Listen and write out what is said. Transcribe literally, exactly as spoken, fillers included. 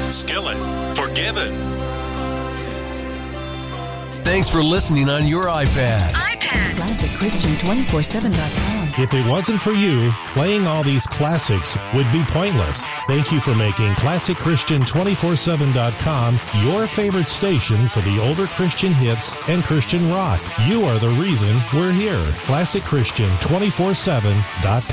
Skillet, Forgiven. Thanks for listening on your iPad. iPad. Classic Christian twenty-four seven dot com. If it wasn't for you, playing all these classics would be pointless. Thank you for making Classic Christian twenty-four seven dot com your favorite station for the older Christian hits and Christian rock. You are the reason we're here. Classic Christian twenty-four seven dot com.